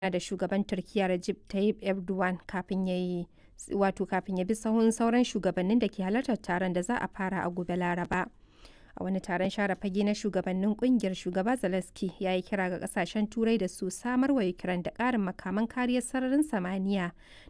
da shugaban Turkiyya Recep Tayyip Erdogan kafin ya bi sahun sauran shugabannin da ke halartar taron da za a fara a gobe Laraba. A wani taron share fage na shugabannin kungiyar, shugaba Zelensky ya yi kira ga kasashen Turai da su samar wa Ukraine da ƙarin makaman kariyar sararin samaniya